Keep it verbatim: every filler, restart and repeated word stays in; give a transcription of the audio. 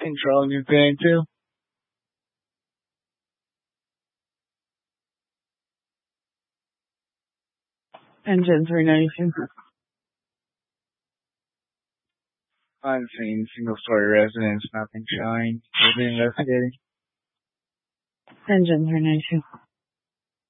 Control your going to. Engine three ninety-two. On scene, single story residence, nothing showing. We'll be investigating. Engine three ninety-two.